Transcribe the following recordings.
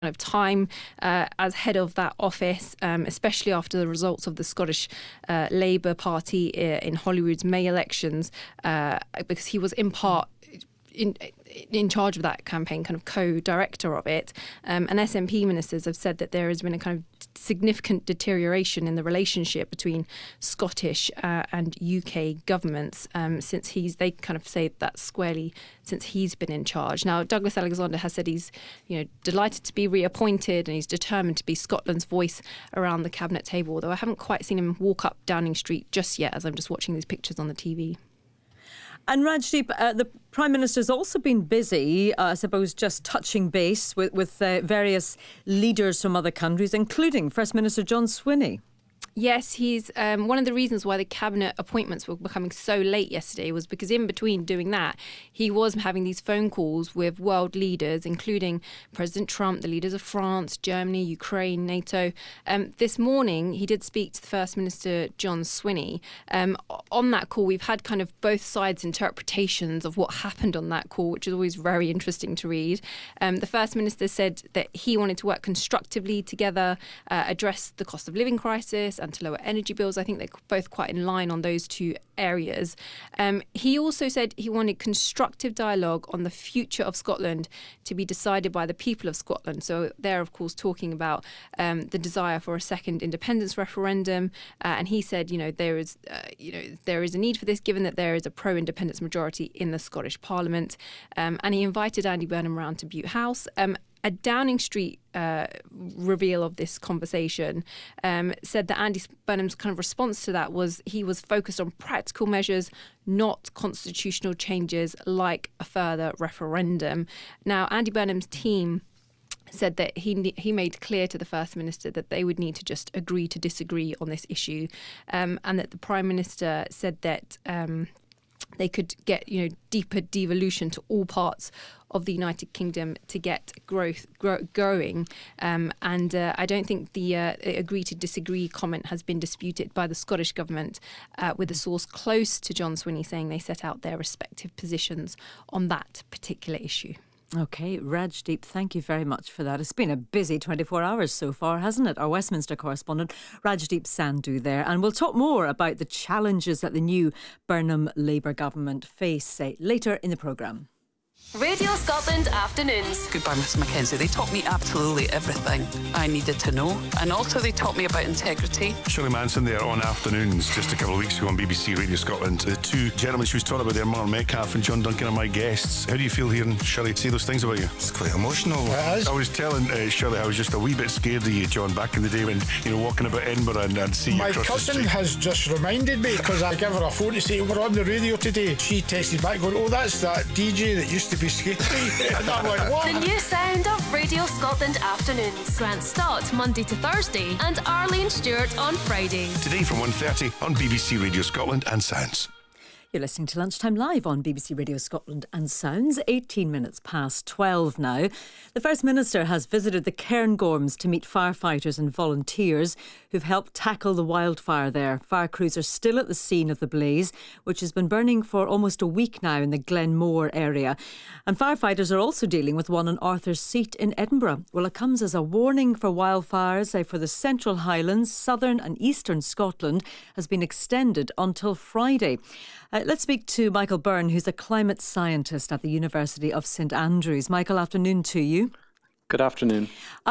of time as head of that office, especially after the results of the Scottish Labour Party in Holyrood's May elections, because he was in part in charge of that campaign, kind of co-director of it. And SNP ministers have said that there has been a kind of significant deterioration in the relationship between Scottish and UK governments since they kind of say that squarely since he's been in charge. Now, Douglas Alexander has said he's delighted to be reappointed and he's determined to be Scotland's voice around the cabinet table, although I haven't quite seen him walk up Downing Street just yet, as I'm just watching these pictures on the TV. And Rajdeep, the Prime Minister's also been busy, I suppose, just touching base with various leaders from other countries, including First Minister John Swinney. Yes, he's one of the reasons why the cabinet appointments were becoming so late yesterday was because in between doing that, he was having these phone calls with world leaders, including President Trump, the leaders of France, Germany, Ukraine, NATO. This morning, he did speak to the First Minister, John Swinney. On that call, we've had kind of both sides' interpretations of what happened on that call, which is always very interesting to read. The First Minister said that he wanted to work constructively together, address the cost of living crisis, and to lower energy bills. I think they're both quite in line on those two areas. He also said he wanted constructive dialogue on the future of Scotland to be decided by the people of Scotland. So they're, of course, talking about the desire for a second independence referendum. And he said, there is a need for this, given that there is a pro-independence majority in the Scottish Parliament. And he invited Andy Burnham round to Bute House. A Downing Street reveal of this conversation said that Andy Burnham's kind of response to that was he was focused on practical measures, not constitutional changes like a further referendum. Now, Andy Burnham's team said that he made clear to the First Minister that they would need to just agree to disagree on this issue, and that the Prime Minister said that they could get deeper devolution to all parts of the United Kingdom to get growth going. And I don't think the agree to disagree comment has been disputed by the Scottish Government, with a source close to John Swinney saying they set out their respective positions on that particular issue. OK, Rajdeep, thank you very much for that. It's been a busy 24 hours so far, hasn't it? Our Westminster correspondent, Rajdeep Sandhu there. And we'll talk more about the challenges that the new Burnham Labour government face later in the programme. Radio Scotland Afternoons. Goodbye, Miss Mackenzie. They taught me absolutely everything I needed to know. And also they taught me about integrity. Shirley Manson there on Afternoons just a couple of weeks ago on BBC Radio Scotland. The two gentlemen she was talking about there, Mark Metcalf and John Duncan, are my guests. How do you feel hearing Shirley say those things about you? It's quite emotional. It is. I was telling Shirley I was just a wee bit scared of you, John, back in the day when walking about Edinburgh and seeing you across the street. My cousin has just reminded me, because I gave her a phone to say we're on the radio today. She texted back going, that's that DJ that used to be skating. And I'm like, what? The new sound of Radio Scotland Afternoons. Grant Stott, Monday to Thursday, and Arlene Stewart on Fridays. Today from 1:30 on BBC Radio Scotland and Sounds. You're listening to Lunchtime Live on BBC Radio Scotland and Sounds, 18 minutes past 12 now. The First Minister has visited the Cairngorms to meet firefighters and volunteers who've helped tackle the wildfire there. Fire crews are still at the scene of the blaze, which has been burning for almost a week now in the Glenmore area. And firefighters are also dealing with one on Arthur's Seat in Edinburgh. Well, it comes as a warning for wildfires for the Central Highlands, southern and eastern Scotland has been extended until Friday. Let's speak to Michael Byrne, who's a climate scientist at the University of St Andrews. Michael, afternoon to you. Good afternoon.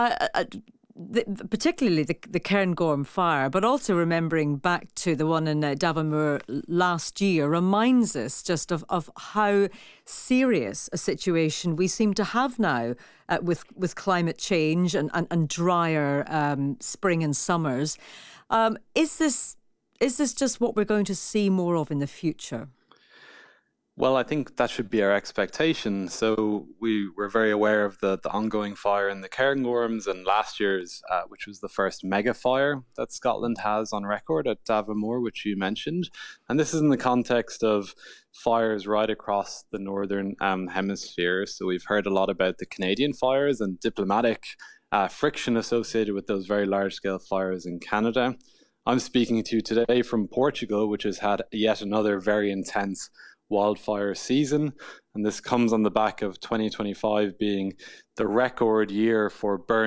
Particularly the Cairngorm fire, but also remembering back to the one in Davamore last year, reminds us just of how serious a situation we seem to have now with climate change and drier spring and summers. Is this just what we're going to see more of in the future? Well, I think that should be our expectation. So we're very aware of the ongoing fire in the Cairngorms and last year's, which was the first mega fire that Scotland has on record at Davamore, which you mentioned. And this is in the context of fires right across the northern hemisphere. So we've heard a lot about the Canadian fires and diplomatic friction associated with those very large-scale fires in Canada. I'm speaking to you today from Portugal, which has had yet another very intense wildfire season. And this comes on the back of 2025 being the record year for burn